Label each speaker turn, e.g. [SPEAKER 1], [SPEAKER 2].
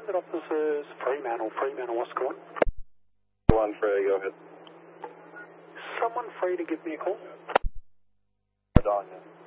[SPEAKER 1] Transit officers, Fremantle, what's going on?
[SPEAKER 2] One free, go ahead.
[SPEAKER 1] Someone free to give me a call?
[SPEAKER 2] Don, yeah.